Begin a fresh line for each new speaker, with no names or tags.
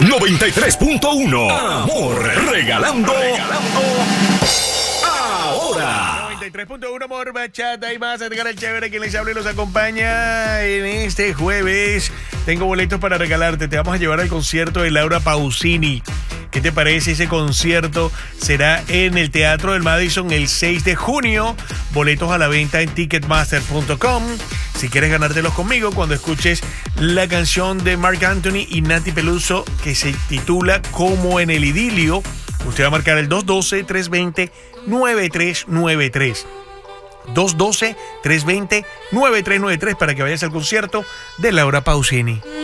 93.1. Amor, regalando ahora.
93.1 Amor, bachata y más. Edgar el Chévere, quien les habla y los acompaña en este jueves. Tengo boletos para regalarte. Te vamos a llevar al concierto de Laura Pausini. ¿Qué te parece ese concierto? Será en el Teatro del Madison el 6 de junio. Boletos a la venta en ticketmaster.com. Si quieres ganártelos conmigo, cuando escuches la canción de Marc Anthony y Nati Peluso que se titula Como en el idilio, usted va a marcar el 212-320-9393. 212-320-9393 para que vayas al concierto de Laura Pausini.